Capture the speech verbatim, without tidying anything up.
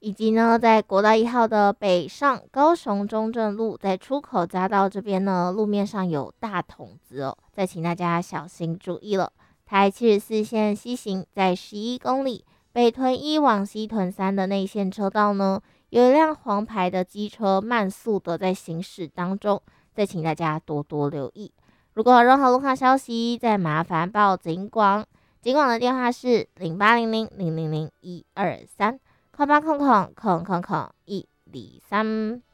以及呢，在国道一号的北上高雄中正路，在出口匝道这边呢，路面上有大筒子哦，再请大家小心注意了。台七十四线西行在十一公里，北屯一往西屯三的内线车道呢，有一辆黄牌的机车慢速的在行驶当中，再请大家多多留意。如果有任何路况消息，再麻烦报警广。警广的电话是零八零零零零零一二三。空八空空空空空一二三。